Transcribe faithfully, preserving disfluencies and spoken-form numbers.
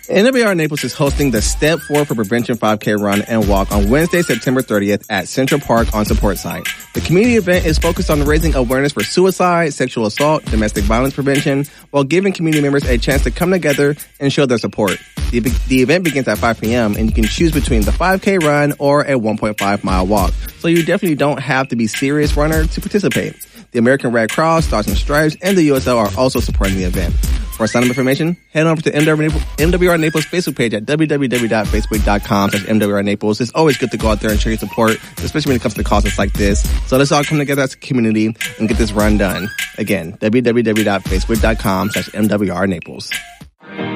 N W R Naples is hosting the Step Forward for Prevention five K Run and Walk on Wednesday, September thirtieth at Central Park on support site. The community event is focused on raising awareness for suicide, sexual assault, domestic violence prevention, while giving community members a chance to come together and show their support. The, the event begins at five p.m. and you can choose between the five K run or a one point five mile walk. So you definitely don't have to be a serious runner to participate. The American Red Cross, Stars and Stripes, and the U S L are also supporting the event. For sign-up information, head over to M W R Naples Facebook page at w w w dot facebook dot com slash M W R Naples. It's always good to go out there and show your support, especially when it comes to causes like this. So let's all come together as a community and get this run done. Again, w w w dot facebook dot com slash M W R Naples.